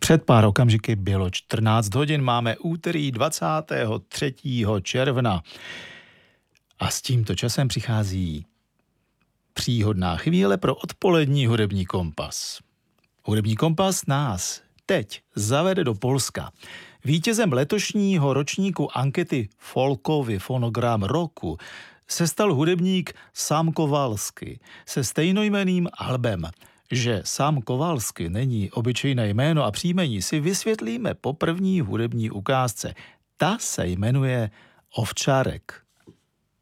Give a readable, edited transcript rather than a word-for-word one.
Před pár okamžiky bylo 14 hodin, máme úterý 23. června. A s tímto časem přichází příhodná chvíle pro odpolední hudební kompas. Hudební kompas nás teď zavede do Polska. Vítězem letošního ročníku ankety Folkový fonogram roku se stal hudebník Sam Kowalski se stejnojmenným albem. Že Sam Kowalski není obyčejné jméno a příjmení, si vysvětlíme po první hudební ukázce. Ta se jmenuje Ovčárek.